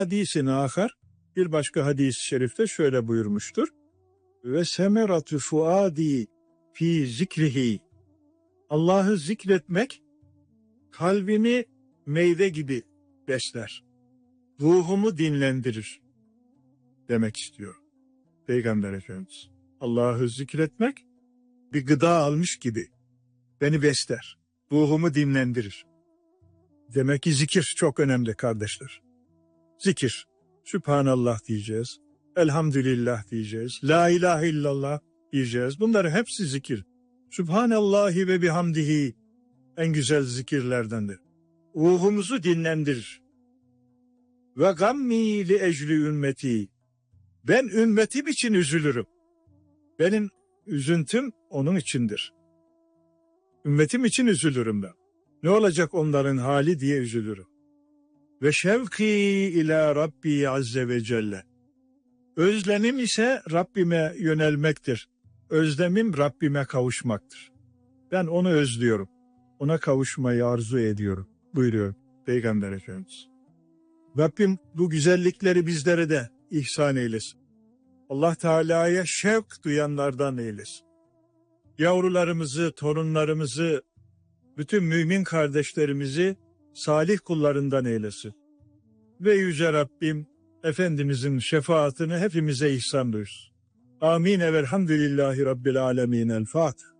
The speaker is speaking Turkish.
Hadisin ahar, bir başka hadis-i şerifte şöyle buyurmuştur. Ve semeratu fuadi fi zikrihi. Allah'ı zikretmek kalbimi meyve gibi besler. Ruhumu dinlendirir demek istiyor Peygamber Efendimiz. Allah'ı zikretmek bir gıda almış gibi beni besler. Ruhumu dinlendirir. Demek ki zikir çok önemli kardeşler. Zikir. Sübhanallah diyeceğiz. Elhamdülillah diyeceğiz. La ilahe illallah diyeceğiz. Bunların hepsi zikir. Sübhanallahi ve bihamdihi en güzel zikirlerdendir. Ruhumuzu dinlendirir. Ve gammi li ecli ümmeti. Ben ümmetim için üzülürüm. Benim üzüntüm onun içindir. Ümmetim için üzülürüm ben. Ne olacak onların hali diye üzülürüm. Ve şevki ila Rabbi azze ve celle. Özlemim ise Rabbime yönelmektir. Özlemim Rabbime kavuşmaktır. Ben onu özlüyorum. Ona kavuşmayı arzu ediyorum. Buyuruyor Peygamber Efendimiz. Rabbim bu güzellikleri bizlere de ihsan eylesin. Allah Teala'ya şevk duyanlardan eylesin. Yavrularımızı, torunlarımızı, bütün mümin kardeşlerimizi salih kullarından eylesin. Ve Yüce Rabbim Efendimizin şefaatini hepimize ihsan buyursun. Amin. Velhamdülillahi Rabbil alemin. El Fatiha.